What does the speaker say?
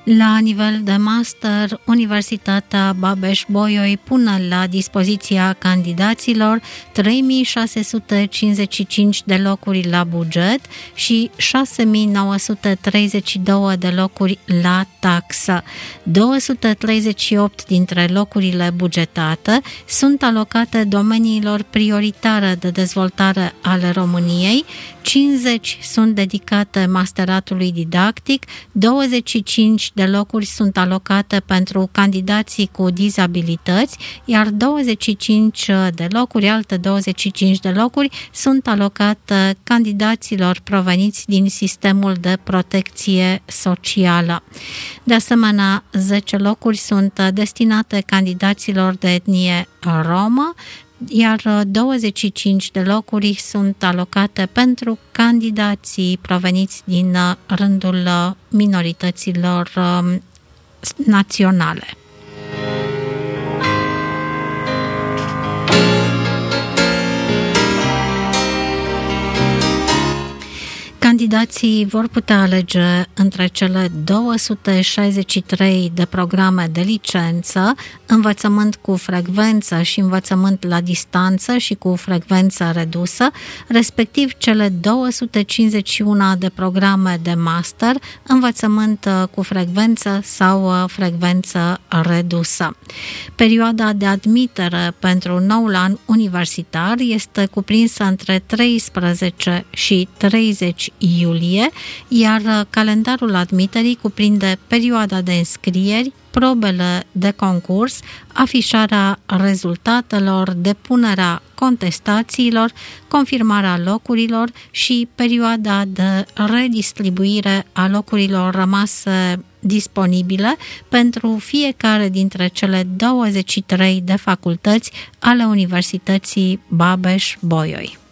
La nivel de master, Universitatea Babeș-Bolyai pune la dispoziția candidaților 3655 de locuri la buget și 6932 de locuri la taxă. 238 dintre locurile bugetate sunt alocate domeniilor prioritare de dezvoltare ale României, 50 sunt dedicate masteratului didactic, 25 de locuri sunt alocate pentru candidații cu dizabilități, iar 25 de locuri, alte 25 de locuri, sunt alocate candidaților proveniți din sistemul de protecție socială. De asemenea, 10 locuri sunt destinate candidaților de etnie romă, iar 25 de locuri sunt alocate pentru candidații proveniți din rândul minorităților naționale. Candidații vor putea alege între cele 263 de programe de licență, învățământ cu frecvență și învățământ la distanță și cu frecvență redusă, respectiv cele 251 de programe de master, învățământ cu frecvență sau frecvență redusă. Perioada de admitere pentru noul an universitar este cuprinsă între 13 și 30 iulie, iar calendarul admiterii cuprinde perioada de înscrieri, probele de concurs, afișarea rezultatelor, depunerea contestațiilor, confirmarea locurilor și perioada de redistribuire a locurilor rămase disponibile pentru fiecare dintre cele 23 de facultăți ale Universității Babeș-Bolyai.